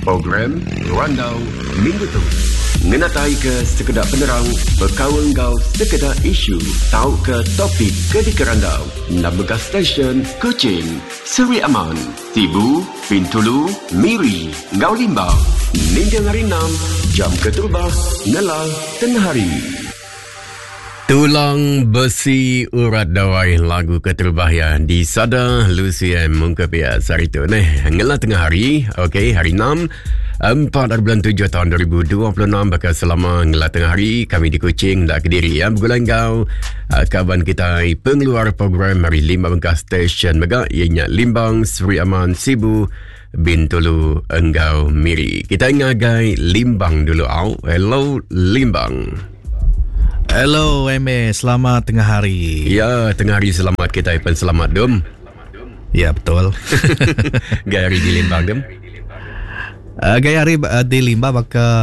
Program Randau Minggu tu ngenatai ke sekedar penerang berkawan kau sekedar isu tahu ke topik ke di kerandau nak bekas stesen Kuching Seri Aman Sibu Bintulu Miri Ngau Limbang Ninja Hari 6 jam keturubah Nelal Tengah Hari. Tulang besi urat dawai lagu keterbahayan di Sada Lucien Mungkapia Sarito ngelah tengah hari. Okey, hari 6 4 bulan 7 tahun 2026 bakal selama ngelah tengah hari kami di Kuching dak Kediri ya bergulang kau kawan kita pengeluar program hari 5 bengkas stesen mega ianya Limbang Seri Aman Sibu Bintulu Engau Miri. Kita ngagai Limbang dulu au. Hello Limbang. Hello Eme, selamat tengah hari. Ya, tengah hari selamat kita pun selamat Dom. Ya betul. Gaya hari di Limbang Dom. Gaya hari di Limbang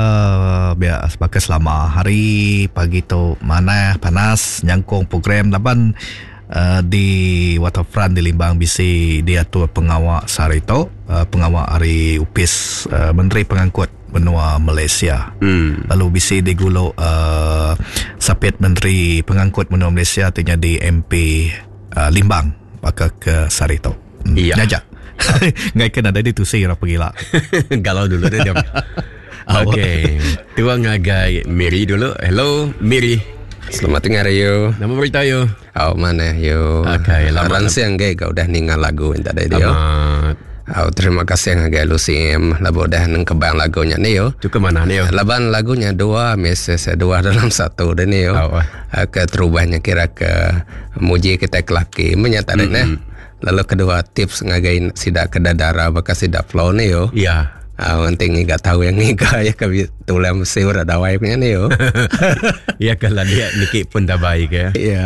bakal selama hari pagi tu mana panas nyangkung program laban di waterfront di Limbang bisi diatur pengawal Sarito, pengawal hari upis Menteri Pengangkut benua Malaysia. Lalu bisi digulo sapit Menteri Pengangkut benua Malaysia artinya di MP Limbang bakal ke Sarito. Iya. Ngajak. Ngai kena ada di tu saya pergi lah. Galau dulu deh. Okey. Tuang ngagai Miri dulu. Hello Miri. Selamat tengah hari yo. Nama berita yo. Oh mana yo. Okay, Aran siang gay kau dah ningal lagu yang tadi dia. Terima kasih yang agak Luciem labu dah neng kebang lagunya ni yo. Tu ke mana ni yo? Laban lagunya dua mesej dua dalam satu dan ni yo. Ke terubahnya kira ke muji kita kelaki menyatakan lalu kedua tips ngagai sidak kedadara bekas sidak flow ni yo. Ya. Penting nggak tahu yang ngiga ya kami tulang mesti udah dawai punya ni yo. Ya kalau dia Niki pun dah baik ya. Ya.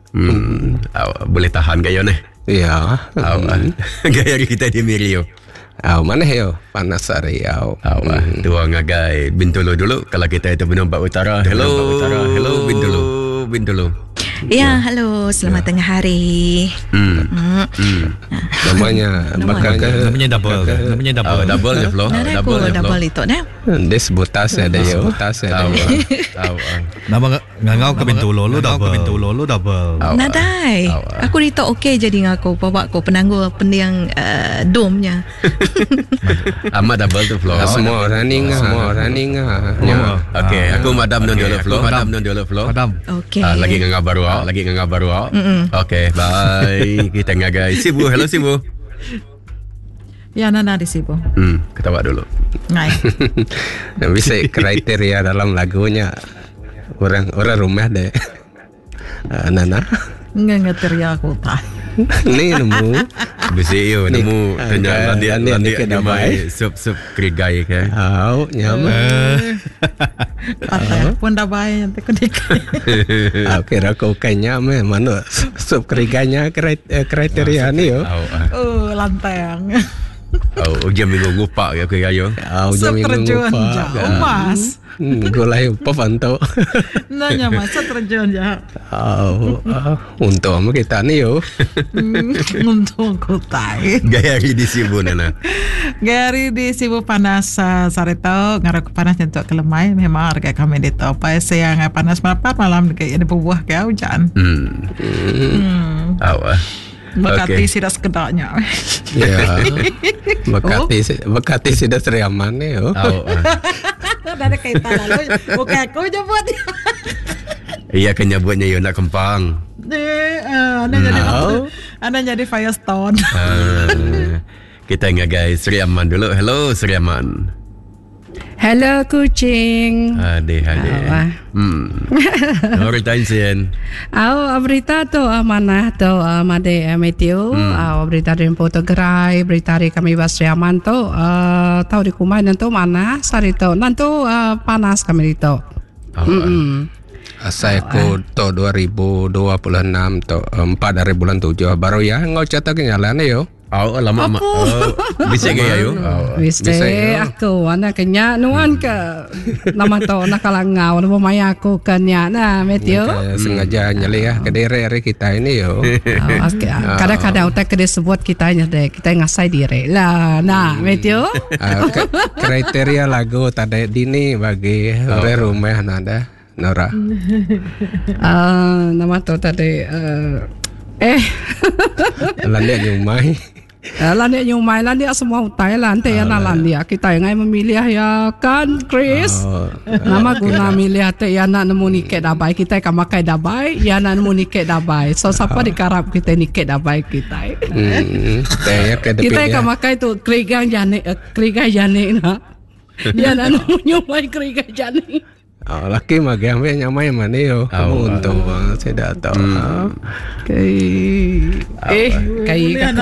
Boleh tahan kayo ni. Ya. Gaya kita di Miri yo. Mana yo? Panas hari yo. Dua ngagai Bintulu dulu kalau kita itu Benua Utara. Hello Bintulu. Ya, halo, selamat tengah hari. Namanya double. Double je flow. Double itu dah. Des butas ada yo. Tahu. Nama ngau ke Bintulu lu double. Nadai. Aku dito okey jadi ngaku bawa aku penangguh pendiang domnya. Amat double tu flow. Semua running. Okey, aku madam non dulu flow. Okey. Lagi nganga baru. Okey, bye. Kita ngagai Sibu. Hello Sibu. Ya, Nana di Sibu. Ketawa dulu. Ngai. Bisa kriteria dalam lagunya orang rumah deh. Nana. Nggak teriak aku tak. Ni nemu. Bisa yo nemu tanya landi mai sup krigai ke. Nyaman. Pun dah baik nanti kudik. Kira kau kayaknya mana sup kriganya kriteria ni yo. Lantang. Jam minggu ngupak ya ke ayo. Jam minggu ngupak. Emas. Gulai apa pantau. Nanya masa terjun ya. Untuk apa kita ni yo. Untuk aku tai. Gaya hari di Sibu Nana. Gaya hari di Sibu panas Sarito ngarak panas untuk kelemai memang harga kami di top. Siang panas malam kayak ada buah kayak hujan. Bekati sidas kedaknya. Ya. Bekati sidas riaman ni yo. Ada kaitan lalu. Oke aku je buat. Iya kena buatnya yo nak kempang. Anda jadi Firestone. Kita ngagai Seri Aman dulu. Hello Seri Aman. Hello Kuching. Hade. Beritain sen. Berita tu mana tu made meteo. Berita dari Potogerai, berita dari kami Basri Aman tu tahu di kumai nanti mana Sarito. Nanti panas kami itu. Saya ko to 2026 to 4 dari bulan 7 baru ya ngau catat kenyalaan yo. lama mak. Bisa gaya yo. Bisa aku anak kenya nuan ke nama to nakalangau nama maya aku kenya na metio. Sengaja nyali ya ke daerah kita ini yo. Kadang-kadang utak kede sebut kita nyade kita ngasai diri lah. Nah metio. Kriteria lagu tadi dini bagi rumah nada Nora. Nama to tadi Landia nyumai. Landia nyumai, landia semua utai lantai ya landia kita yang memilih ya kan Chris. Nama guna milih te ya nak nemu niket dabai kita kamakai dabai ya nak nemu niket dabai. So siapa dikarap kita niket dabai kita. Kita kamakai tu krigang jane na. Ya nak nemu nyumai krigang jane. Laki mah gambe nyamai mana yo. Kamu untung banget saya dah tahu. Kayak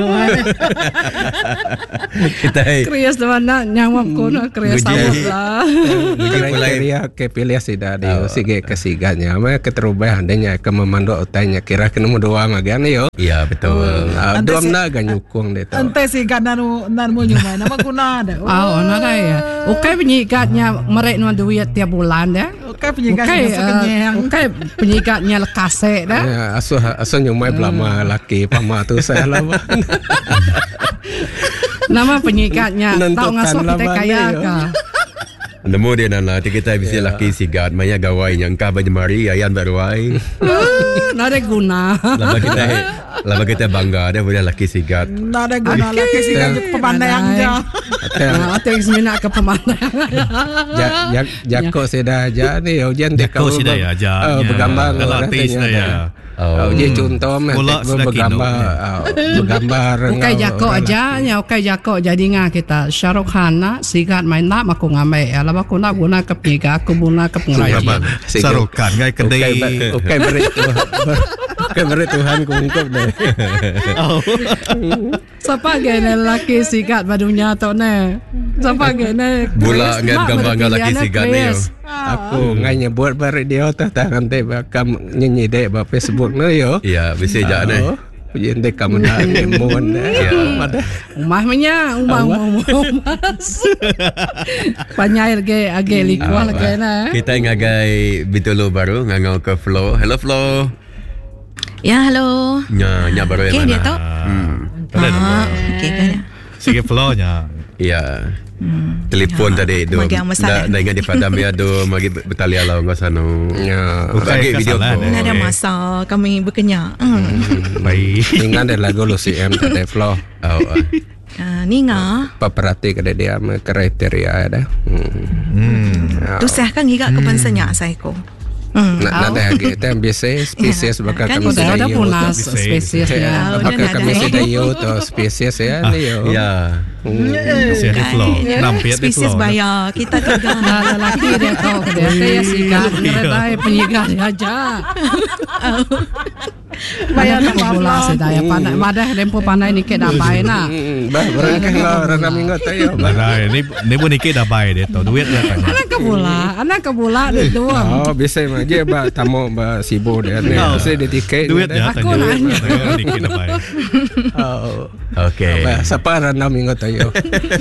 kita krias mana nyamap kono krias sabut lah. Kriteria kepilih sudah dia sige kesiganya. Mah keterubahan adanya ke memandu utanya kira kena doa mah gan yo. Iya betul. Doam na ganyukung deh. Ante si kan nanu nyumai nama kuna ada. Nada ya. Oke penyikatnya mereka nu duit tiap bulan dah. Oke penyikatnya lekase dah. Ya, asuh nyumai belama laki pama tu saya lah. Nama penyikatnya tahu ngasuh kita kaya ka. Nemu dia nana kita bisa laki sigat maya gawai yang ka bajemari ayan berwai. Nada guna. Lama kita bangga dia boleh laki sigat. Nada guna laki sigat pemandang je. Atau semina ke pemandang. Jako sudah aja ni ujian Jako sudah aja. Bergambar artis ya. Dia contoh bergambar. Ukai jako aja, ukai jako jadi ngah kita. Shahrukh Khan sigat main nak aku ngamai. Alam aku nak guna ke piga, aku guna ke pengrajin. Shahrukh Khan ngai kedai. Ukai beri Tuhan kungkup deh. Siapa gene laki sigat badunya tu ne? Siapa gene? Bola ngat gambar laki sigat ni yo. Aku ngai nyebut bari dia tah nanti bakam nyanyi dek ba Facebook ni yo. Ya, bisa jak ni. Ujian dek kamu nak ngemon deh. Umah Panyair ge age likuan ge na. Kita ngagai bitolo baru ngangau ke Flo. Hello Flo. Ya, halo. Nya baru yang mana? Dia tahu. Okey kan. Sige flow-nya. Ya. Telefon tadi tu. Dah ingat di padam ya tu magi betali alau ngosano. Ya. Okey video call. Ada masa kami berkenyak. Baik. Ingat ada lagu Lucy M tadi flow. Ni nga. Paperhati kada dia kriteria ada. Tu sah kan hingga ke pansanya saya ko. Nada kita biasa spesies bakal kan kami ada punas spesiesnya. Bakal kami sedayo to spesies ya ni yo. Ya. Saya di flow. Nampiat di flow. Spesies bayar kita tiga. Lelaki dia kau dia kayak sigat ngeredai penyigat aja. Bayar nak bola sedaya panai madah tempo panai ni ke dabai na. Bah berangkat lah rana minggu tayo. Nah, ini pun nikah dah baik dia tahu duit dia tanya. Anak ke bola dia doang. Biasa mah je ba tamu ba sibuk dia ni. Biasa dia tiket duit dia aku nanya. Nikah dah baik. Okey. Siapa rana minggu tayo?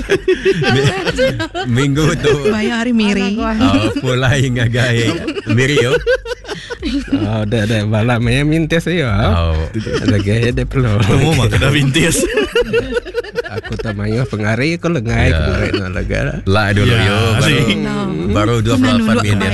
Minggu tu Bayar hari miri. Pulai ngagai miri yo. Dah bala maya minta saya. Ada gaya dia perlu. Kamu mah kena vintage. Aku tak mayu pengaruh aku lengai kemarin nak lega. Lah dulu yo baru 28 minit.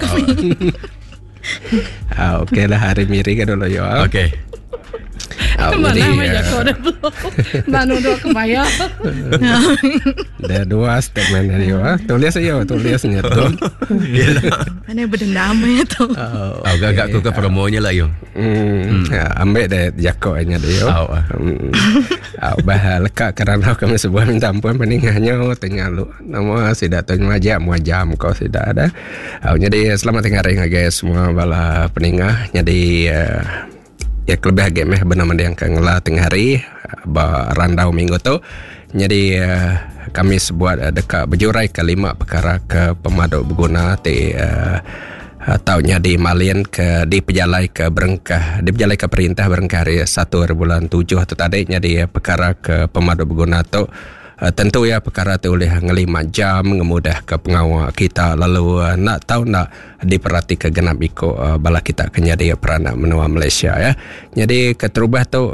Okey lah hari miri kan dulu yo. Okey. Mana aja kau dah belum. Mana dua kebaya. Dah dua statement dari yo. Tulisnya tu. Mana berdendam ya tu. Agak-agak aku ke promonya lah yo. Ambil dah jakoknya dia yo. Bah lekat kerana kami sebuah minta ampun peningahnya tanya lu. Nama sudah tanya majam kau sudah ada. Jadi selamat tengah hari guys semua bala peningah. Jadi ya lebih agak meh benar yang kenglah tengah hari randau minggu tu. Jadi kami sebuat dekat berjurai kelima perkara ke pemadu berguna ti taunya di Malin ke di pejalai ke Berengkah, di pejalai ke perintah Berengkah hari 1 bulan 7 tu tadinya di perkara ke pemadu berguna tu tentu ya perkara tu oleh 5 jam ngemudah ke pengawal kita lalu nak tahu nak diperhati ke genap ikut bala kita kenya dia peranak menua Malaysia ya. Jadi keterubah tu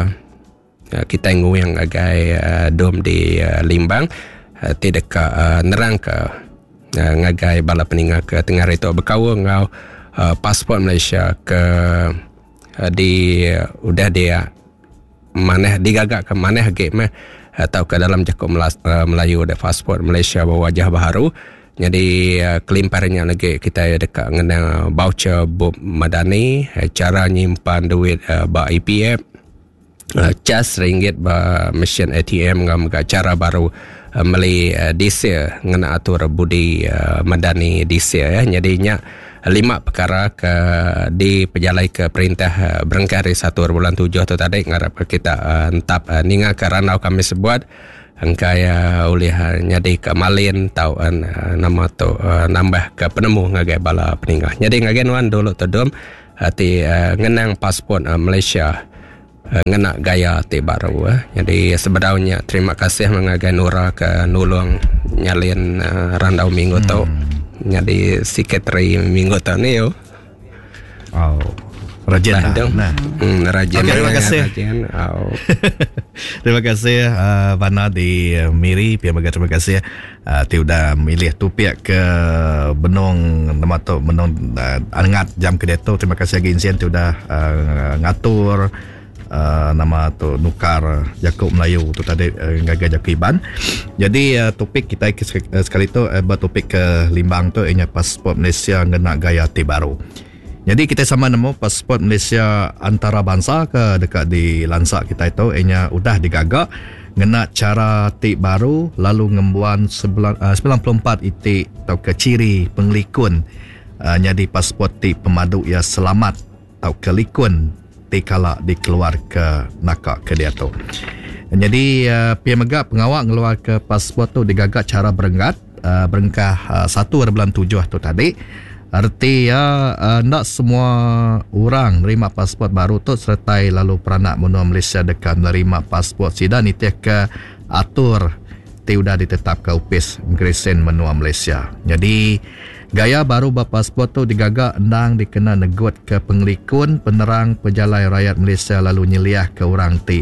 kita yang agai dom di Limbang tidak nerang ke ngagai bala peninggal ke tengah itu berkawa ngau pasport Malaysia ke di udah dia maneh digagak ke maneh game atau ke dalam Jakub Melayu ada pasport Malaysia berwajah baru. Jadi kelimparnya lagi kita dekat mengenai voucher bub madani, cara nyimpan duit ba EPF, cas ringgit ba mesin ATM ngam cara baru meli diesel ngena atur budi madani diesel ya. Jadinya 5 perkara ke di pejalai ke perintah Berengkah hari 1 bulan 7 tu tadi ngarap kita entap ninga ke ranau kami sebuat angkaya oleh nyadi ke Malin tau nama tu nambah ke penemu ngagai bala peninggal. Jadi ngagai nuan dulu tu dom hati ngenang pasport Malaysia ngena gaya ti baru Jadi sebenarnya terima kasih mengagai Nura ke nulung nyalin randau minggu tu. Jadi sekretari minggu tu ni yo. Oh, rajin nah. Rajin. Okay, terima kasih. Terima kasih Vana di Miri, terima kasih ti udah milih tu pihak ke benong nama tu benong angat jam kedeto. Terima kasih lagi insien ti udah ngatur nama tu nukar Jakub Melayu tu tadi gagal Jakub Iban. Jadi topik kita sekali tu topik ke Limbang tu ianya pasport Malaysia ngena gaya ti baru. Jadi kita sama nemu pasport Malaysia antarabangsa ke dekat di Lansak kita itu ianya udah digagak ngena cara ti baru lalu ngembuan 94 itik atau ke ciri penglikun jadi pasport ti pemadu ya selamat atau kelikun kala dikeluar ke nakak ke dia tu. Jadi pihak megak pengawal ngeluar ke pasport tu digagak cara Berengkah 1 bulan 7 tu tadi. Arti nak semua orang nerima pasport baru tu sertai lalu peranak menua Malaysia dekat menerima pasport sidan itu ke atur ti udah ditetap ke upis Immigration menua Malaysia. Jadi gaya baru berpasport tu digagak endang dikena negut ke penglikun penerang pejalai rakyat Malaysia lalu nyeliah ke orang ti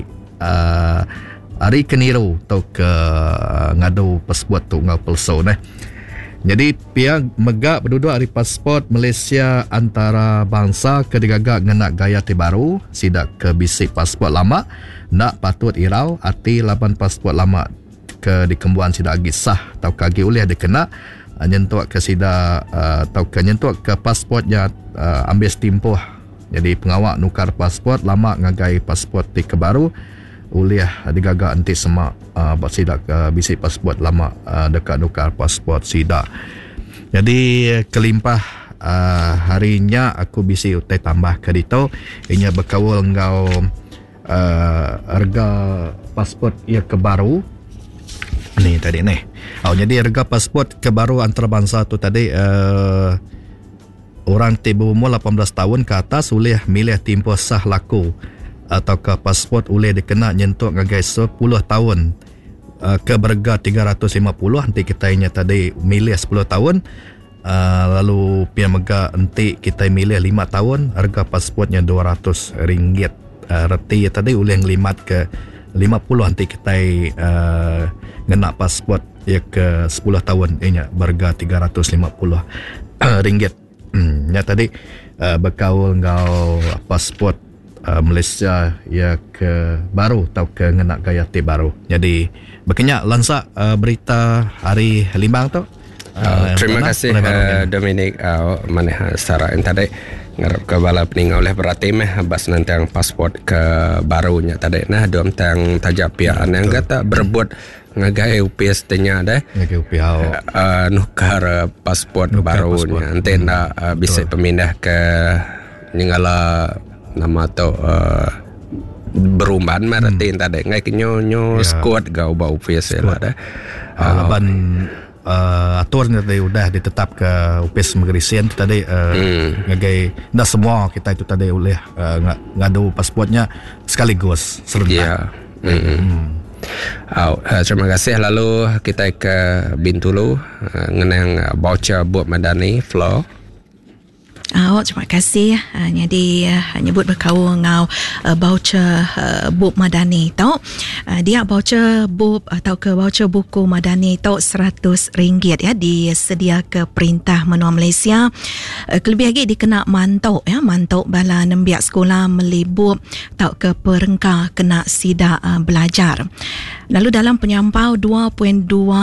hari keniru atau ke ngadu pasport tu ngau pelso Jadi pihak megak berduduk hari pasport Malaysia antara bangsa ke digagak ngena gaya ti baru sidak ke bisik pasport lama nak patut irau arti laban pasport lama ke dikembuan sidak agi sah atau kagi oleh dikena nyentuak ke sida atau ke nyentuak ke pasportnya ambil tempoh. Jadi pengawak nukar pasport lama ngagai pasport ti ke baru oleh digagak nanti semak sidak bisik pasport lama dekat nukar pasport sida. Jadi kelimpah harinya aku bisi utai tambah ke dito inya berkawal ngau harga pasport ia ke baru ni tadi ni. Jadi harga pasport ke baru antarabangsa tu tadi orang ti berumur 18 tahun ke atas boleh milih tempoh sah laku atau ke pasport boleh dikena nyentuh ngagai 10 tahun ke berga 350 nanti kita inya tadi milih 10 tahun lalu pihak mega nanti kita milih 5 tahun harga pasportnya RM200 reti tadi boleh ngelimat ke 50 nanti kita ngena pasport ya ke 10 tahun inya berga RM350 ya tadi berkaul ngau pasport Malaysia ya ke baru atau ke ngena gaya ti baru. Jadi berkenyak lansak berita hari Limbang tu. Terima kasih Dominic mana secara tadi ngarap ke bala peninggal oleh berarti bas nantang pasport ke barunya tadi nah dom tang tajak pihak yang kata berebut ngagai UPS tanya dah ngagai UPS nukar pasport barunya nanti nak bisa pemindah ke nyengala nama tu berumban maratin tadi ngai kenyo squad gau bau UPS lah dah laban aturnya tadi udah ditetap ke UPS Migration tu tadi ngagai dah semua kita itu tadi boleh ngadu pasportnya sekaligus serentak. Terima kasih. Lalu kita ke Bintulu ngenang voucher buat Madani Flo. Terima kasih. Jadi nyebut berkau ngau voucher buku Madani tau. Dia voucher buku atau ke voucher buku Madani tau RM100 ya, disedia ke Perintah Menua Malaysia. Kelebih lagi dikena mantau ya, mantau bala nembiak sekolah melibut tau ke perengka kena sidak belajar. Lalu dalam penyampau 2.2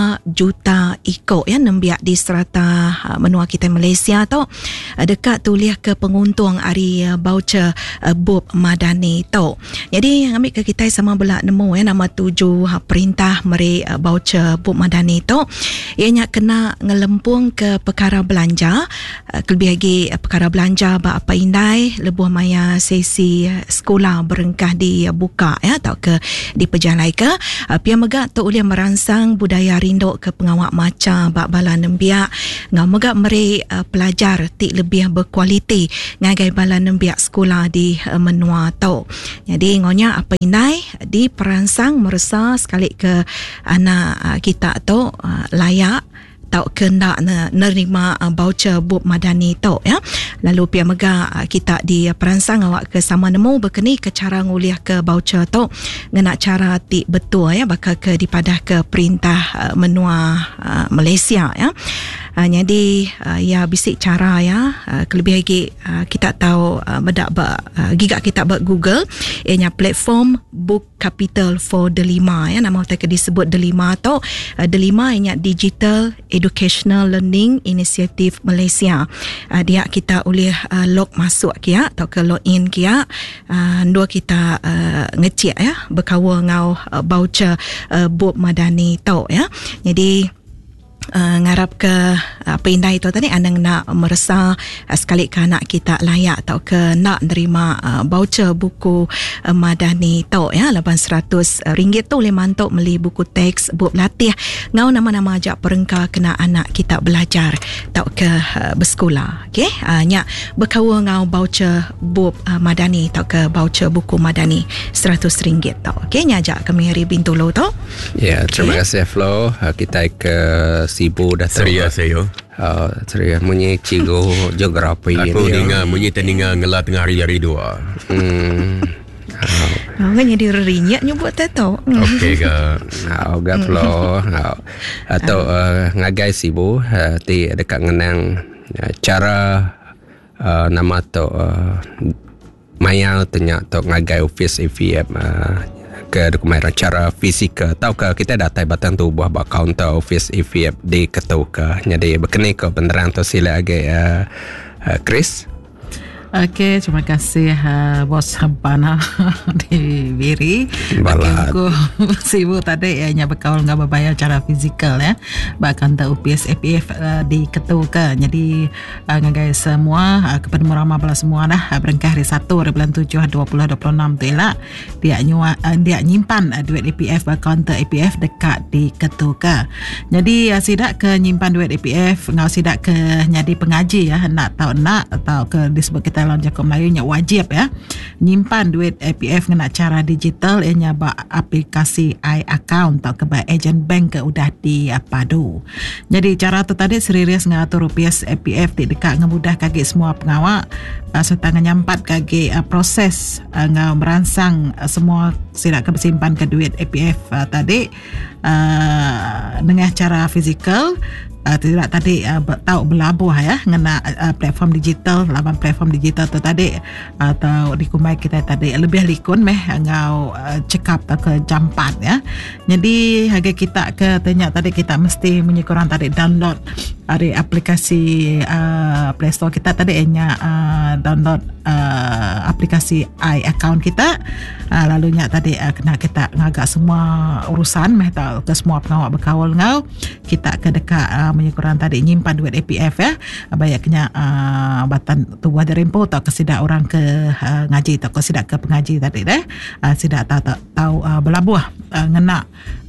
juta ikut ya nembiak di serata menua kita Malaysia tau, dekat tulis ke penguntung hari voucher Bob Madani tau. Jadi ambil ke kita sama belak nemu ya nama 7 perintah meri voucher Bob Madani tau. Ianya kena ngelempung ke perkara belanja, lebih lagi perkara belanja ba apa indai lebuh maya sesi sekolah berengkah dibuka ya atau ke diperjalai ke pihak megak tu boleh merangsang budaya rinduk ke pengawak maca bak bala nembiak ngau megak meri pelajar tik lebih berkualiti ngagai bala nembiak sekolah di menua tau. Jadi ngonya apa indai diperangsang merasa sekali ke anak kita tu layak tau kena nerima voucher Bob Madani tau ya. Lalu pihak mega kita di perangsang awak ke sama nemu berkeni ke cara nguliah ke voucher tau ngena cara ti betul ya bakal ke dipadah ke Perintah Menua Malaysia ya. Jadi ya bisik cara ya kelebih lagi kita tahu bedak gigak kita buat Google ianya platform Book Capital for Delima ya, nama mereka disebut Delima atau Delima ianya Digital Educational Learning Initiative Malaysia. Dia kita boleh log masuk kia atau ke login kia dua kita ngecek ya berkawa ngau voucher Bob Madani tau ya. Jadi ngarap ke apa indai tu tadi anang nak merasa sekali ke anak kita layak atau ke nak nerima voucher buku Madani tau ya RM800 tu boleh mantuk beli buku teks buku latih ngau nama-nama ajak perengka kena anak kita belajar tau ke bersekolah. Okey nyak berkawa ngau voucher buku Madani tau ke voucher buku Madani RM100 tau. Okey nyak ajak kami hari Bintulu tau. Ya, terima kasih Flo. Kita ke Sibu dah Seria saya. Seria munyi cigo geografi ini. Aku dengar munyi teninga ngelat tengah hari dua. Kan jadi rinyat nyebut tahu. Okey ke. Gak Flo. Atau ngagai Sibu ti dekat ngenang cara nama tu maya tanya tu ngagai office AVF ke dokumen cara fizikal tau ke kita datai batang tu buah bak counter office AVF di ketuka jadi berkenai ke beneran tu sila agak Chris. Okey, terima kasih bos Hampana di Biri. Aku sibuk tadi ianya berkaul dengan berbayar cara fizikal ya. Bahkan tak UPS APF di ketuka. Jadi ngagai semua kepada merama bala semua dah berengkah hari 1 bulan 7 2026 tu elak dia nyimpan duit APF akaunter APF dekat di ketuka. Jadi sidak ke nyimpan duit APF ngau sidak ke nyadi pengaji ya nak tahu ke disebut kita dalam Jakom Melayu nya wajib ya nyimpan duit APF ngena cara digital ianya ba aplikasi iAccount atau ke ba agent bank ke udah di padu. Jadi cara tu tadi serius ngatur rupiah APF di dekat ngemudah kaki semua pengawak serta nyampat kaki proses ngau merangsang semua sidak ke bersimpan ke duit APF tadi dengan cara fizikal. Tidak tadi tahu berlabuh ya ngena platform digital laman platform digital tu tadi atau dikumai kita tadi lebih likun ngau cekap ke jampat ya. Jadi harga kita ke tanya tadi kita mesti menyukuran tadi download dari aplikasi Play Store kita tadi download aplikasi iAccount kita lalunya tadi kena kita ngagak semua urusan tahu ke semua pengawak berkawal ngau kita ke dekat menyukuran tadi nyimpan duit APF ya bayaknya batan tubuh dari rempo atau kesidak orang ke ngaji atau kesidak ke pengaji tadi sidak tahu berlabuh ngena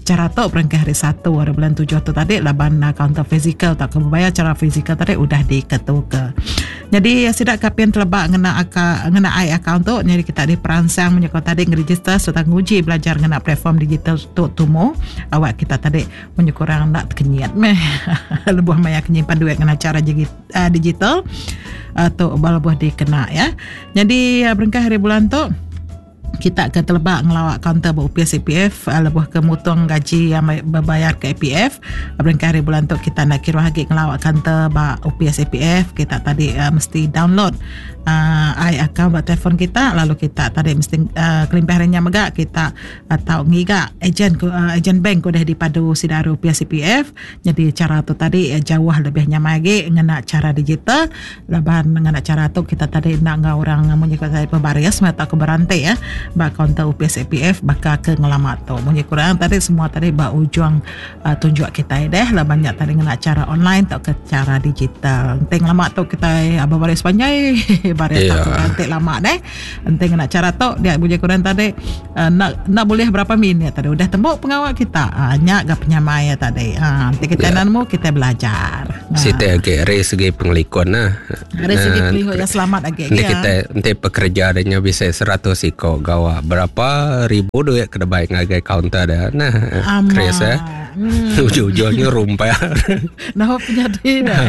cara tu berangkat hari 1 hari bulan 7 tu tadi laban kaunter fizikal tak kebayar cara fizikal tadi udah diketuka. Jadi sidak kapian terlebak ngena ai akaun tu, jadi kita diperangsang menyokong tadi ngeregister serta nguji belajar ngena platform digital tu tumo. Awak kita tadi menyukurang nak kenyat meh lebuh maya kenyimpan duit ngena cara digital atau balabuh dikena ya. Jadi berangkat hari bulan tu kita akan terlebak ngelawak kaunter UPS APF lebuh ke mutong gaji yang berbayar ke APF. Berangkat hari bulan tu kita nak kira lagi ngelawak kaunter UPS APF. Kita tadi mesti download ai account buat telefon kita, lalu kita tadi mesti kelimpihannya megak kita tahu ngiga ejen bank udah dipadu sidar UPS APF. Jadi cara tu tadi jauh lebih nyaman lagi ngena cara digital. Laban ngena cara tu kita tadi nak ngau orang menyikut saya pembarias atau ke berantai ya. Bak kaunter UPS APF bakal ke ngelamat tu. Mungkin kurang tadi semua tadi bak ujung tunjuk kita deh lah banyak tadi ngena cara online atau ke cara digital. Penting lama tu kita abang baris panjang baris tak nanti lama deh. Penting ngena cara tu dia mungkin kurang tadi nak boleh berapa minit tadi udah tembok pengawal kita. Nyak gak penyamai tadi. Nanti kita nanmu kita belajar. Sita agak segi pengelikon nah. Segi pengelikon yang selamat agak. Nanti kita nanti pekerja adanya bisa 100 iko gawa berapa ribu duit kena baik ngagai kaunter dah. Nah, kerasa ujung-ujungnya rumpah. Nah, penyadi dah.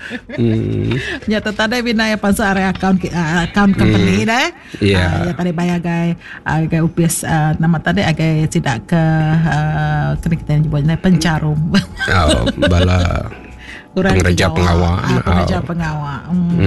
Nyata tadi bina ya pasal area account company dah. Ya tadi bayar gai UPS nama tadi agak tidak ke kena kita nyebutnya pencarum. Bala pengerja pengawal.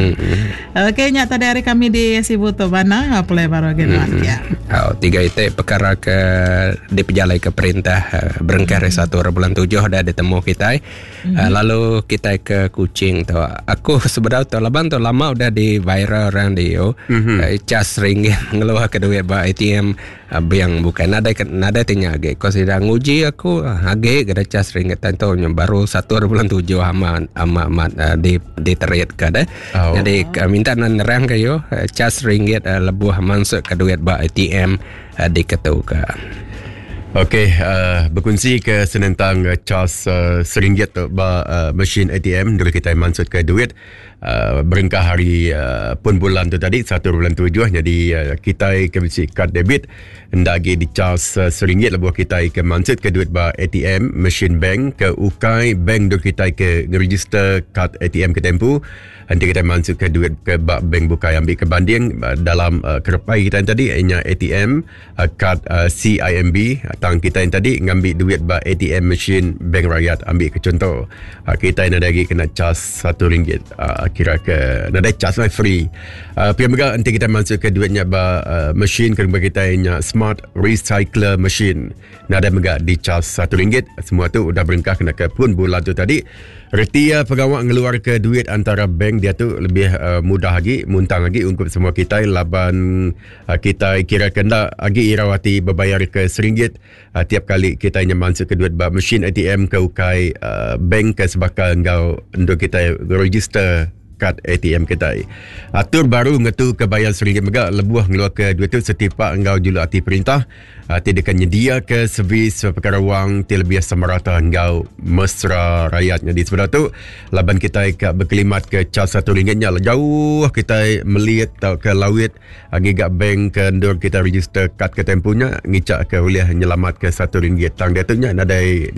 Okey, nyata tadi hari kami di Sibuto Bana apalagi baru ya. 3 itu perkara ke di pejalai ke perintah berengkar 1 bulan 7 dah ditemu kita. Lalu kita ke Kuching tu. Aku sebenarnya tu laban tu lama udah di viral orang dia. Cas ringgit ngeluar ke duit ba ATM yang bukan nada tanya agak. Kau sedang uji aku agak ada cas ringgit tentu baru 1 bulan 7 amat di teriak ke dah. Jadi minta nerang kayo cas ringgit lebuh masuk ke duit ba ATM diketuka. Okey, berkongsi ke senentang cas RM1 tu mesin ATM dulu kita masuk ke duit berengkah hari pun bulan tu tadi 1 bulan 7. Jadi kita ke mesti kad debit ndagi di cas RM1 lebuh kita ke masuk ke duit ba ATM mesin bank ke ukai bank dulu kita ke register kad ATM ke tempu. Nanti kita masuk ke duit ke bank bukai ambil ke banding dalam kerepai kita yang tadi ianya ATM kad CIMB tang kita yang tadi ngambil duit ba ATM mesin bank rakyat ambil ke contoh kita yang ada lagi kena cas RM1 kira ke ada cas lah free pihak mereka nanti kita masuk ke duitnya ba mesin kerana kita ianya smart recycler machine ada mereka di cas RM1 semua tu udah berengkah kena ke pun bulan tu tadi. Retia pegawai ngeluar ke duit antara bank dia tu lebih mudah lagi, muntang lagi untuk semua kita. Laban kita kira kena lagi irawati berbayar ke RM1 tiap kali kita hanya masuk ke duit mesin ATM ke ukai bank ke sebakal engkau untuk kita register kad ATM kita. Atur baru ngetu ke bayar RM1 mega lebuh ngeluar ke duit tu setiap engkau julu hati perintah tidak nyedia ke servis perkara wang lebih samarata engkau mesra rakyatnya di sebelah tu. Laban kita berkelimat ke cas RM1 nya jauh kita melihat tau ke lawit ngigak bank ke ndur kita register kad ke tempunya ngicak ke boleh nyelamat ke RM1 tang dia tu nya nadai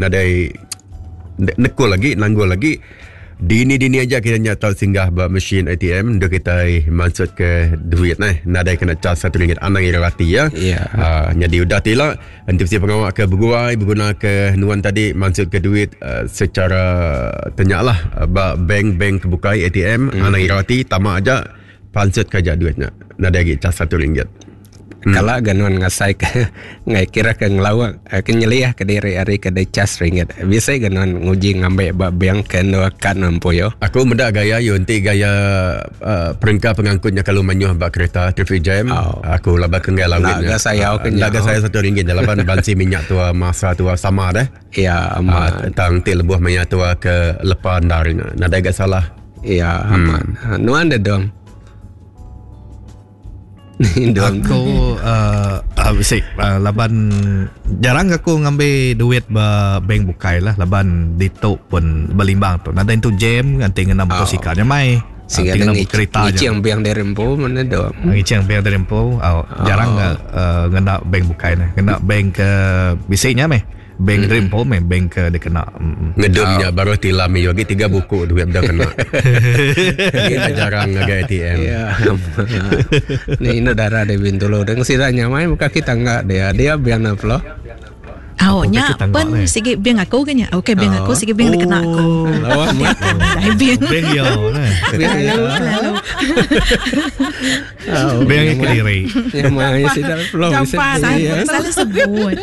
nekul lagi nanggul lagi. Dini aja kita nyata singgah ba mesin ATM untuk kita masuk ke duit nadai kena cas RM1 anang irawati ya. Jadi udah tila nanti si pengawal ke berguai berguna ke nuan tadi masuk ke duit secara tenyalah ba bank kebukai ATM anang irawati tamak aja pansut kaja duitnya nadai lagi cas RM1. Kalau ganuan ngasai ke ngai kira ke ngelawak ke nyeliah ke diri hari ke cas RM1 biasa ganuan nguji ngambil bank ke kan nampuyo. Aku mendak gaya yo nanti gaya perengkah pengangkutnya kalau menyuh bak kereta traffic jam aku labak ke ngai lawit naga saya RM1 laban bansi minyak tua masa tua sama dah ya aman tang ti lebuh minyak tua ke lepas darnya nada gak salah ya aman nuan ada dong. Aku laban jarang aku ngambil duit bank bukai lah, laban dito pun belimbang tu. Nada itu jam ganti ngena motosikalnya mai. Sehingga ada ngicing biang dari rempo mana dah. Ngicing biang dari rempo, jarang ngena bank bukai nah. Ngena bank bisanya mai. Bank rempo mai bank dia kena ngedumnya baru tilam yogi 3 buku duit dah kena. Kita jarang ngagai ATM. Ni darah de bintulo deng siranya mai muka kita enggak dia biang apa? Awaknya pun sikit biang aku kan ya. Okey biang aku sikit biang dia kena aku. Lawa mat. Dah biang. bank yo nah. Lalu. Bank yang kediri. Yang mai sidal flow Salah sebut.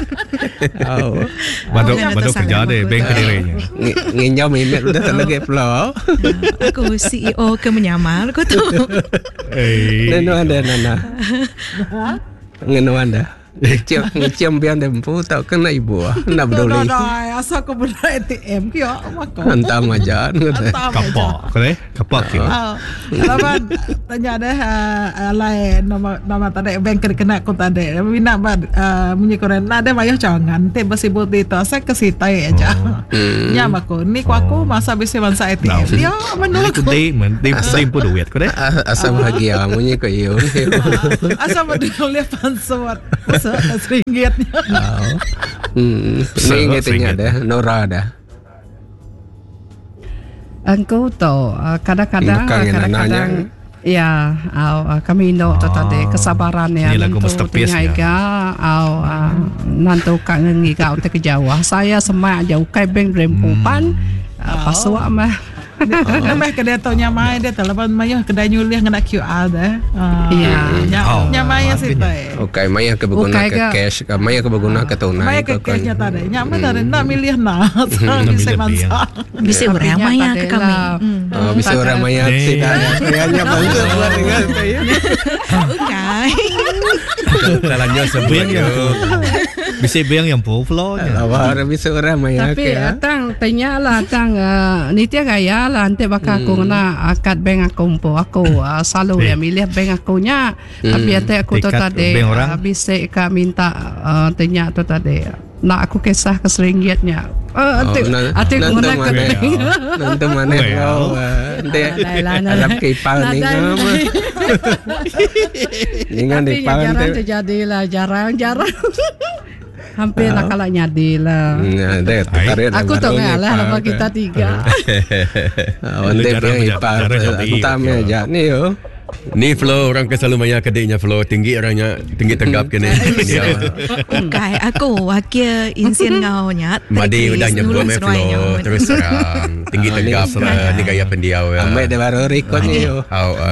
Baduk kerja deh bank kedirinya. Nginjau mimet udah terlagi flow. Aku CEO ke menyamar kau tu. Neno ada nana. Ngeno anda. Ngecium biang dempu tak kena ibu nak peduli. Asal kau benda ATM kio maka. Hantam aja. Kapak kio. Laban tanya ada lain nama tadi bank kena kau tadi. Bina bunyi koren ada bayar jangan. Te bersibut itu saya kesitai aja. Nyama aku ni aku masa bisa bangsa ATM. Dia menolak. Itu pun duit kau deh. Asal bahagia bunyi kau iyo. Asal menolak pansot. Seringgitnya. Seringgitnya dah, Nora dah. Engkau tahu kadang-kadang ya, kami no tadi kesabaran ya nanti tinggal nanti kang ngigau te kejauh. Saya semak jauh kai bank rempupan paswa mah. Mah kedai taunya mai dia telepan maya kedai nyulih ngena QR dah. Nya maya sih teh. Okey, maya kebeguna ke cash, maya kebeguna ke tunai. Maya ke cash nya tadi. Nya mah tadi nak milih na. Bisa mansa. Bisa orang maya ke kami. Bisa orang maya tidak. Kayaknya bangsa buat dengan saya. Okey. Jalannya sebuah bisa biang yang flow nya. Awak bisa orang maya. Tapi tang tanya lah tang ni dia gaya lah nanti bakal aku kena akad bank aku selalu ya milih bank akunya. Tapi aku tu tadi bisa ka minta tanya tu tadi nak aku kisah keseringgitnya. Ati guna ke nanti mana kau nanti harap kipal ni ngam. Ingat di pal nanti terjadilah jarang. Hampir nak kalah nyadi lah. Aku tahu ngalah lama kita 3. Nanti yang ipar entam aja ni yo. Ni flow orang ke selalu maya kedeknya flow tinggi orangnya tinggi tegap kene. Okey, aku wakil insien ngau nyat. Madi udah nyebut flow terus serang tinggi tegap ni gaya pendiau. Ambil dia baru record ni yo.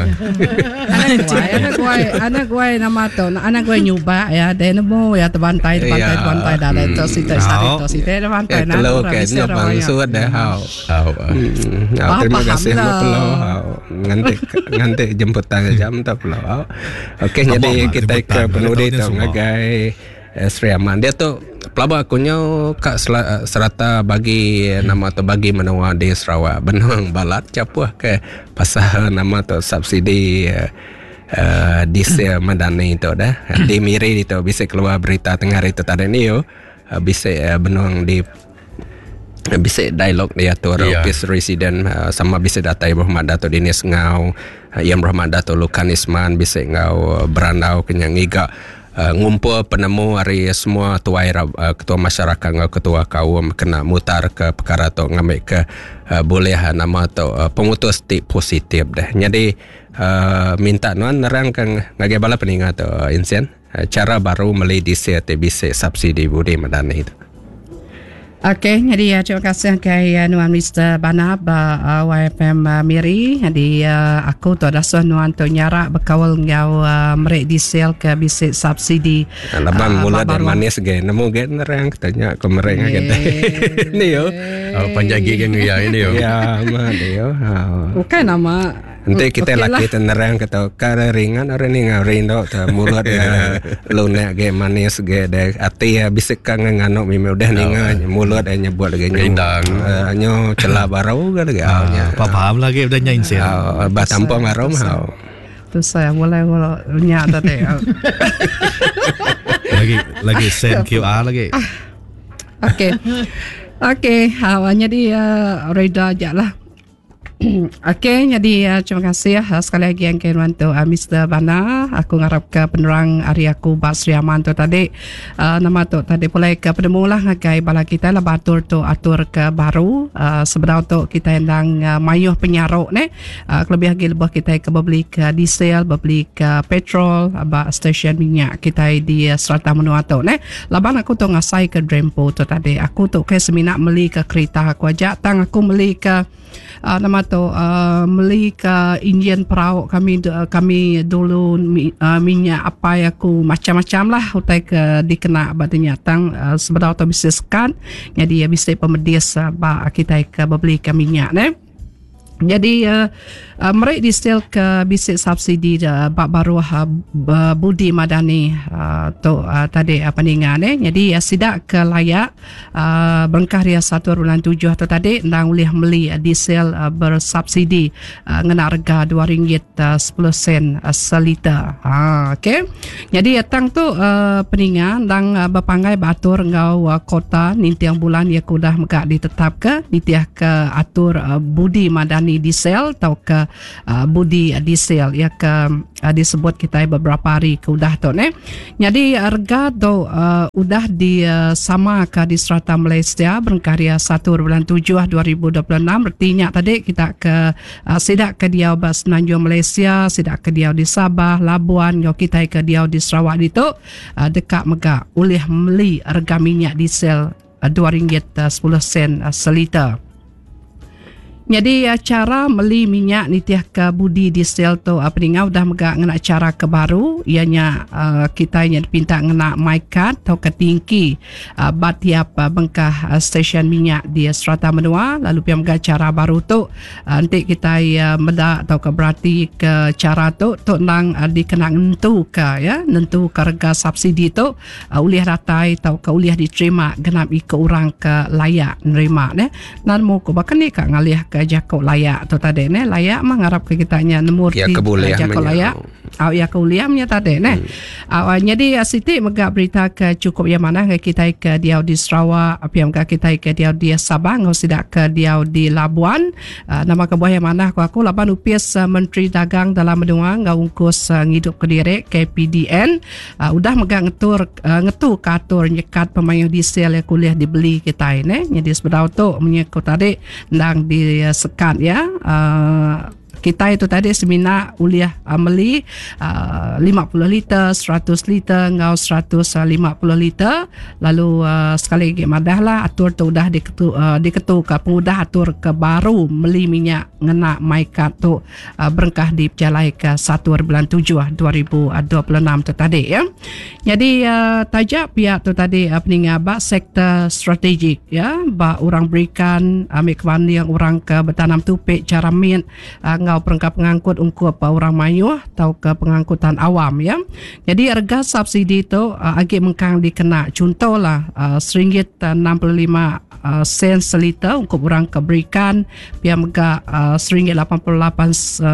Anak gue nama tu, anak gue nyoba ya, dia nemu ya terbantai dah itu sitai terbantai. Kalau kayaknya bangsu dah terima kasih flow. Nganti jemput jam tak pula. Okey, jadi kita ke penudi tu ngagai Sri Aman. Dia tu pelaba akunya kak serata bagi nama tu bagi menua di Sarawak benang balat capuh ke pasal nama tu subsidi diesel madani itu dah. Di Miri itu bisa keluar berita tengah hari itu tadi ni yo. Bisa benang di bisa dialog dia tu office resident sama bisa data Ibrahim Dato Dinis ngau yang Ibrahim Dato Lukan Isman bisa ngau berandau kenyang iga ngumpul penemu hari semua tuai ketua masyarakat ngau ketua kaum kena mutar ke perkara tu ngambil ke boleh nama tu pemutus tip positif dah. Jadi minta nuan nerang kan ngagai bala peningat tu insien cara baru meli diesel bisa subsidi budi madani itu. Okey, jadi terima kasih ke Nuan Mr. Banab YFM Miri. Jadi aku tu dah nuan tu nyarak berkawal ngau merek diesel ke bisik subsidi. Laban mula dan manis ge, nemu ge nerang tanya ke merek ge. Ni yo. Panjagi ge ya ini yo. Ya, mah yo. Bukan nama nanti kita laki tenerang kata kara ringan orang ni ngarin dok ta mulut lunak ge manis ge de ati ya bisik kang ngano mime udah ningan mulut anya buat ge rindang nyo celah barau ge ge awnya paham lagi udah nyain sih ba tampo marom hau tu saya boleh nyak tadi. lagi send QR lagi. Okey, jadi Reda aja lah. Okey, jadi terima kasih sekali lagi yang Kenwanto Mr. Bana. Aku ngarap ke penerang hari aku Basri Amanto tadi. Nama tu tadi boleh ke penemulah ngagai bala kita lah batur tu atur ke baru. Sebenarnya tu kita endang mayuh penyaruk ni. Lebih lagi lebih kita ke beli ke diesel, beli ke petrol, stesen minyak kita di Serata Menua tu ni. Laban aku tu ngasai ke Drempo tu tadi. Aku tu ke seminak beli ke kereta aku aja. Tang aku beli ke nama tu beli ke enjin perahu kami dulu minyak apa yang aku macam-macam lah utai ke dikena badannya tang sebenarnya tu bisnis kan jadi bisnis pemedis kita ke beli ke minyak ni. Jadi mereka disel ke bisnis subsidi baru Budi Madani tu tadi peningan jadi sidak ke layak berengkah dia 1.7 tu tadi nang boleh beli diesel bersubsidi ngena harga RM2.10 seliter. Okey. Jadi tang tu peningan nang berpangai batur ngau kota nintiang bulan ia kudah megak ditetap ke nitiah ke atur Budi Madani diesel atau ke Budi diesel ya ke disebut kita beberapa hari ke udah tu ni. Jadi harga tu udah di sama ke di Serata Malaysia berengkarya 1.7 2026 artinya tadi kita ke sidak ke dia Semenanjung Malaysia, sidak ke dia di Sabah, Labuan, yo kita ke dia di Sarawak itu dekat megak oleh beli harga minyak diesel RM2.10 seliter. Jadi cara beli minyak nitiah ke Budi diesel tu peningan udah megak ngena cara ke baru ianya kita yang dipinta ngena my card atau ke tingki bat tiap bengkah stesen minyak di Serata Menua lalu piam megak cara baru tu nanti kita meda atau ke berarti ke cara tu nang dikena nentu ke ya nentu ke harga subsidi tu uliah ratai atau ke uliah diterima genap ke orang ke layak nerima ne nan mo ko bakan ni ka ngalih ke jakau layak tu tadi ne layak mengharap ke kitanya nemurti ya jakau layak ya keuliamnya tadi ne jadi Siti megak berita ke cukup yang mana kita ke dia di Sarawak apiam ke kita ke dia di Sabah ngau sidak ke dia di Labuan nama ke buah yang mana aku laban upias Menteri Dagang dalam Menua ngau ungkus ngidup kediri KPDN udah megak ngetu katur nyekat pemain diesel yang kuliah dibeli kita ne jadi sebenarnya tu menyekut tadi ndang di sekat ya kita itu tadi seminar uliah beli 50 liter, 100 liter, ngau 150 liter lalu sekali lagi madah lah atur tu dah diketu ke pengudah atur ke baru beli minyak ngena maikat tu berengkah di Jalai ke 1.7 2026 tu tadi ya. Jadi tajak pihak tu tadi peningat bak sektor strategik ya bak orang berikan ambil kewan yang orang ke bertanam tupik cara min ngau perangkap pengangkut ungkup orang mayuh atau ke pengangkutan awam ya. Jadi harga subsidi tu agak mengkang dikena contohlah RM1.65 seliter untuk orang keberikan pihak megak RM1.88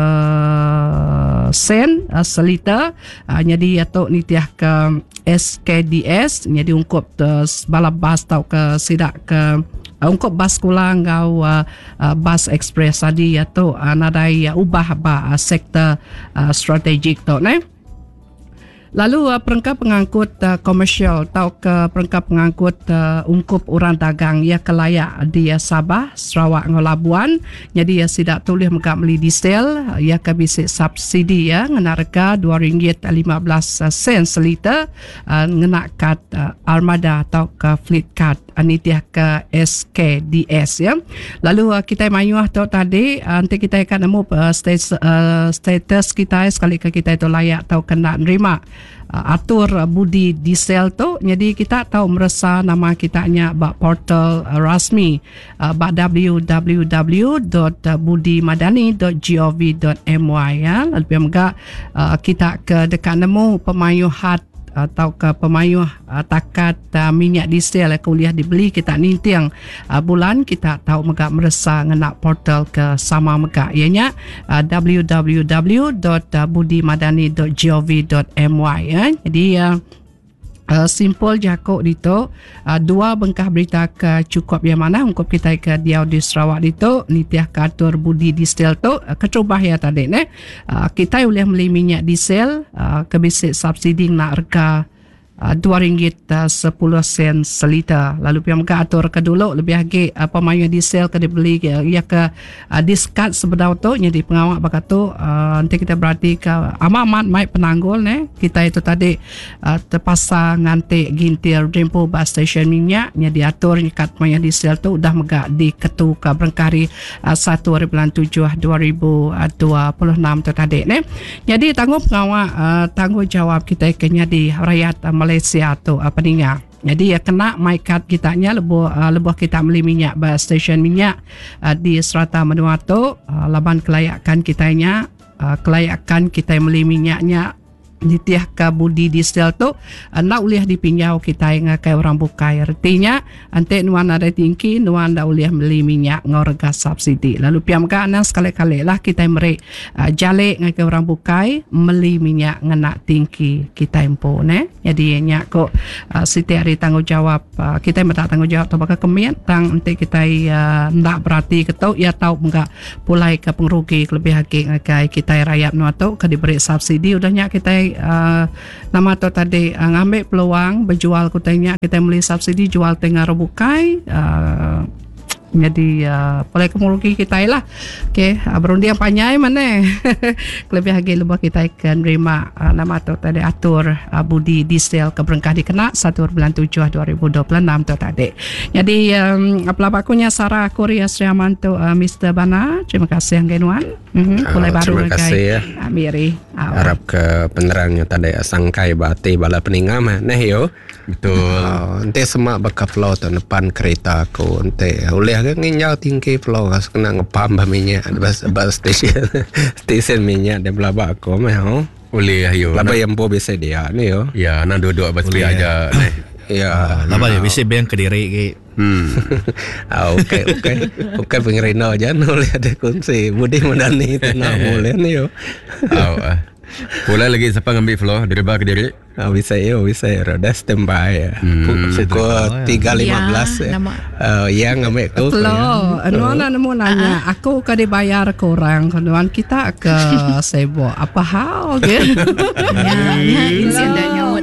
seliter jadi atau nitiah ke SKDS jadi untuk balabas atau ke sidak ke untuk bas kulang ngau bas ekspres tadi atau nadai ubah sektor strategik tu ne. Lalu perangkap pengangkut komersial atau ke perangkap pengangkut ungkup orang dagang ia kelayak di Sabah, Sarawak ngau Labuan. Jadi ia sidak tulis megak beli diesel ia ke bisik subsidi ya ngena harga RM2.15 seliter ngena kad armada atau ke fleet card anitiah ke SKDS ya. Lalu kita mayuah tu tadi nanti kita akan nemu status kita sekali ke kita itu layak atau kena nerima atur Budi diesel tu. Jadi kita tahu merasa nama kitanya bak portal rasmi bak www.budimadani.gov.my ya. Lebih megak kita ke dekat nemu pemayuhat atau ke pemayuh takat minyak diesel kuliah dibeli kita nintiang bulan kita tahu megak merasa ngenak portal ke sama megak ianya www.budimadani.gov.my jadi simple jakok dito dua bengkah berita ke cukup yang mana ungkap kita ke Diau di Sarawak dito nitiah katur budi diesel tu ketrubah ya tadi kita boleh beli minyak diesel ke bisik subsidi nak harga RM2.10 seliter. Lalu pihak atur ke dulu lebih lagi pemayuh diesel ke dibeli ia ke discard sebenar tu jadi pengawak bakat tu nanti kita berarti ke amat mai penanggul kita itu tadi terpasang ngantik gintir Dempo bus station minyak nya diatur nyekat pemayuh diesel tu udah megak di ketu ke berengkari 1/7/2026 tu tadi jadi tanggungjawab kita kena di rakyat Malaysia tu peningat. Jadi kena maikat kitanya lebuh kita beli minyak bas stesen minyak di Serata Menua tu laban kelayakan kitanya kelayakan kita beli minyaknya nitiah ke budi diesel tu nak uliah dipinjau kita yang kai orang bukai artinya ante nuan ada tinggi nuan dah uliah beli minyak ngorga subsidi lalu piam ka anak sekali-kali lah kita merek jalik ngai orang bukai beli minyak ngena tinggi kita impo jadi nya ko siti hari tanggungjawab kita minta tanggungjawab tu bakal kemian tang ante kita ndak berarti ketau ya tau enggak pulai ke pengrugi lebih haki ngai kita rakyat nuan tu ke diberi subsidi udahnya kita nama tu tadi ngambil peluang berjual kutanya kita beli subsidi jual tengah rebukai jadi boleh kemuluki kita lah berundi yang panjang mana lebih lagi lebih kita akan terima nama tu tadi atur budi diesel keberengkah dikena 1/7/2026 tu tadi jadi pelabakunya Sarah Korea Sriaman tu Mr. Bana terima kasih yang genuan mulai baru terima kasih ya Miri harap ke penerangnya tadi sangkai bati bala peningam yo betul nanti semak bakal flow tahun depan kereta aku nanti boleh agak nginjau tinggi flow kena ngepam minyak bas stesen minyak dia belaba aku mah boleh ayo laba yang po bisa dia ni yo ya nak duduk bas beli aja ya laba ya bisa bang Kediri ke okey pengerina aja boleh ada kunci Budi Madani tenang boleh ni yo boleh lagi siapa ngambil flow dari bawah ke diri bisa roda standby ya pukul 3.15 yang ngambil tu flow nuan nemu nanya aku ke dibayar kurang nuan kita ke sebo apa hal gitu ya insiden nyawut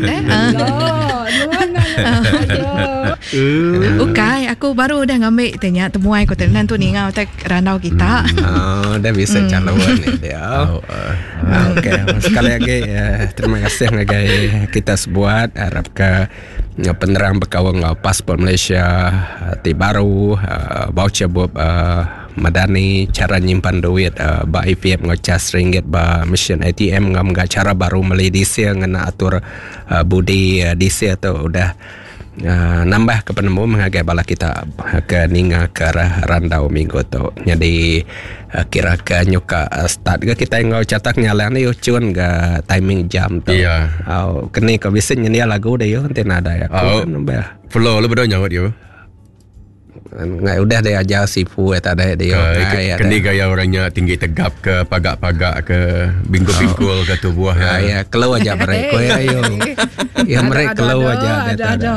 okay aku baru dah ngambil tanya temuai aku tenan tu ni ngau tak randau kita dah bisa calon ni dia okey sekali lagi terima kasih ngagai kita sebuat harap ke penerang berkawang paspor Malaysia ti baru voucher buat Madani cara nyimpan duit ba IPF ngocas ringgit ba mesin ATM ngam cara baru meli diesel ngena atur budi diesel tu udah nambah ke penemu menghagai bala kita ke ninga ke arah randau minggu tu jadi kira ke nyuka start ke kita ngau catak nyala ni yo cun ke timing jam tu kini kau bisa nyanyi lagu deh yo nanti nada ya nambah flow lu betul nyawat yo nggak udah dia aja sifu tak ada dia kini gaya orangnya tinggi tegap ke pagak-pagak ke bingkul-bingkul ke tubuh ya keluar aja mereka ya mereka keluar aja ada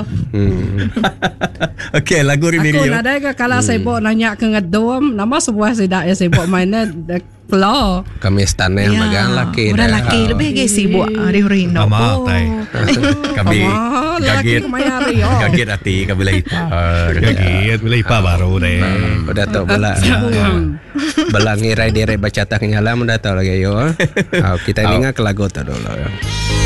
okey lagu Rimiri aku ada ke kalau sibuk nanya ke ngedom nama sebuah sidak ya sibuk mainnya Hello. Kami stane magang laki. Udah laki lebih ge sibuk hari Rino. Mama tai. Kami gaget hati kabila ipar. Gaget bila ipar baru deh. Udah tahu bala. Bala ngirai dire baca tak nyala udah tahu lagi yo. Kita ninga ke lagu tu dulu.